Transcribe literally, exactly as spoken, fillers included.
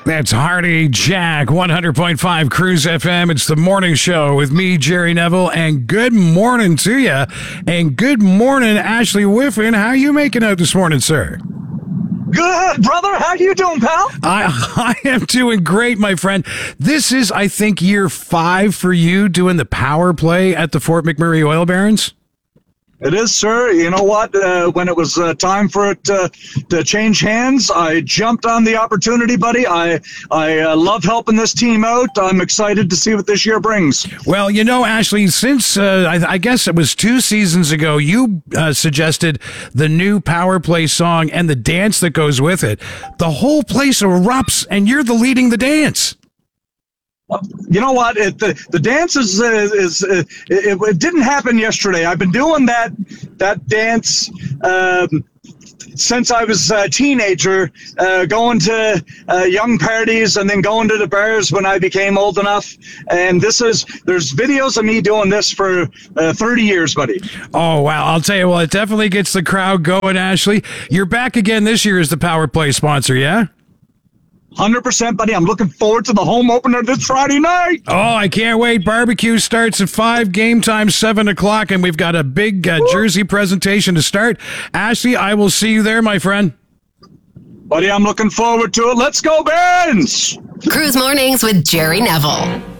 That's Hardy Jack, one hundred point five Cruise F M. It's the morning show with me, Jerry Neville, and good morning to you. And good morning, Ashley Whiffen. How you making out this morning, sir? Good, brother. How you doing, pal? I, I am doing great, my friend. This is, I think, year five for you doing the power play at the Fort McMurray Oil Barons. It is, sir. You know what? Uh, when it was uh, time for it uh, to change hands, I jumped on the opportunity, buddy. I I uh, love helping this team out. I'm excited to see what this year brings. Well, you know, Ashley, since uh, I, I guess it was two seasons ago, you uh, suggested the new power play song and the dance that goes with it. The whole place erupts, and you're the leading the dance. You know what? It, the the dance is uh, is uh, it, it didn't happen yesterday. I've been doing that that dance um, since I was a teenager, uh, going to uh, young parties and then going to the bars when I became old enough. And this is there's videos of me doing this for uh, thirty years, buddy. Oh wow! I'll tell you, well, it definitely gets the crowd going. Ashley, you're back again this year as the power play sponsor, yeah? one hundred percent, buddy. I'm looking forward to the home opener this Friday night. Oh, I can't wait. Barbecue starts at five, game time seven o'clock, and we've got a big uh, jersey presentation to start. Ashley, I will see you there, my friend. Buddy, I'm looking forward to it. Let's go, Barons! Cruise Mornings with Jerry Neville.